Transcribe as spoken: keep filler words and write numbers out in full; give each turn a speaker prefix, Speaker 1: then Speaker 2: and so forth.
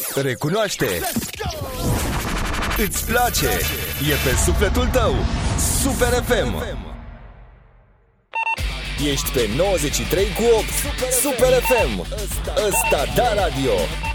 Speaker 1: Recunoaște. Îți place. E pe sufletul tău. Super F M. Ești pe nouăzeci și trei cu opt. Super F M. Ăsta da radio.